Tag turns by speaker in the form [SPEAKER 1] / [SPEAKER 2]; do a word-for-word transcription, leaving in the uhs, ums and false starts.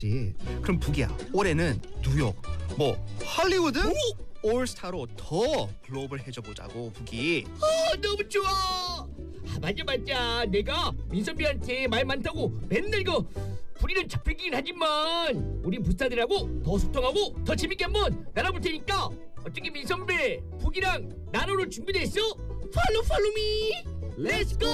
[SPEAKER 1] 그럼 북이야, 올해는 뉴욕, 뭐 할리우드, 올스타로 더 글로벌해져 보자고 북이.
[SPEAKER 2] 아, 너무 좋아. 아, 맞아 맞아. 내가 민선비한테 말 많다고 맨날 이거 불이는 잡히긴 하지만 우리 부스타들하고 더 소통하고 더 재밌게 한번 나눠볼 테니까 어떻게 민선배 북이랑 나눠볼 준비됐어? 팔로 팔로미. 렛츠고.